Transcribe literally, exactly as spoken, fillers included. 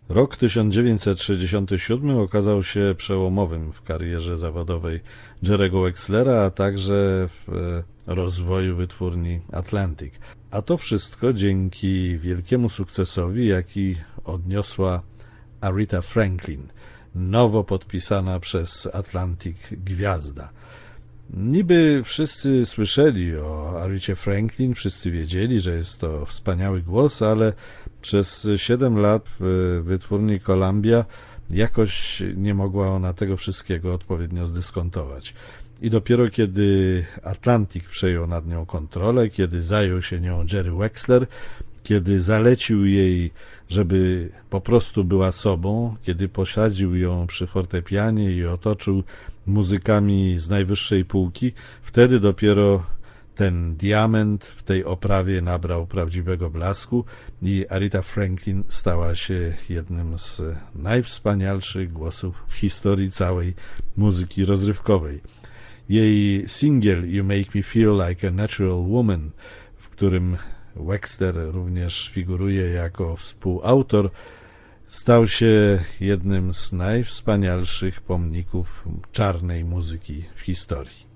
Rok tysiąc dziewięćset sześćdziesiąty siódmy okazał się przełomowym w karierze zawodowej Jerry'ego Wexlera, a także w rozwoju wytwórni Atlantic. A to wszystko dzięki wielkiemu sukcesowi, jaki odniosła Aretha Franklin, nowo podpisana przez Atlantic gwiazda. Niby wszyscy słyszeli o Arecie Franklin, wszyscy wiedzieli, że jest to wspaniały głos, ale przez siedem lat w wytwórni Columbia jakoś nie mogła ona tego wszystkiego odpowiednio zdyskontować. I dopiero kiedy Atlantic przejął nad nią kontrolę, kiedy zajął się nią Jerry Wexler, kiedy zalecił jej, żeby po prostu była sobą, kiedy posadził ją przy fortepianie i otoczył muzykami z najwyższej półki, wtedy dopiero ten diament w tej oprawie nabrał prawdziwego blasku i Aretha Franklin stała się jednym z najwspanialszych głosów w historii całej muzyki rozrywkowej. Jej singiel You Make Me Feel Like a Natural Woman, w którym Wexler również figuruje jako współautor, stał się jednym z najwspanialszych pomników czarnej muzyki w historii.